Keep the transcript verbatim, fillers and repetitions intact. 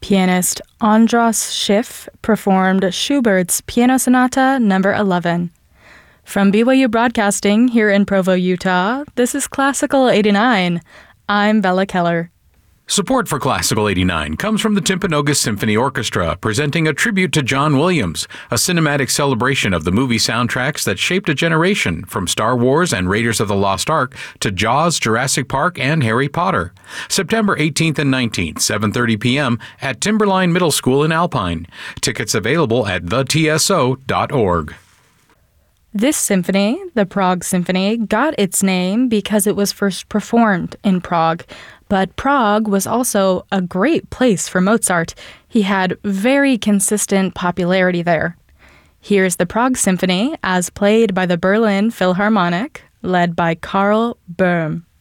Pianist Andras Schiff performed Schubert's Piano Sonata number eleven. From B Y U Broadcasting here in Provo, Utah, this is Classical eighty-nine. I'm Bella Keller. Support for Classical eighty-nine comes from the Timpanogos Symphony Orchestra, presenting a tribute to John Williams, a cinematic celebration of the movie soundtracks that shaped a generation, from Star Wars and Raiders of the Lost Ark to Jaws, Jurassic Park, and Harry Potter. September eighteenth and nineteenth, seven thirty p.m. at Timberline Middle School in Alpine. Tickets available at the t s o dot org. This symphony, the Prague Symphony, got its name because it was first performed in Prague. But Prague was also a great place for Mozart. He had very consistent popularity there. Here's the Prague Symphony as played by the Berlin Philharmonic, led by Karl Böhm.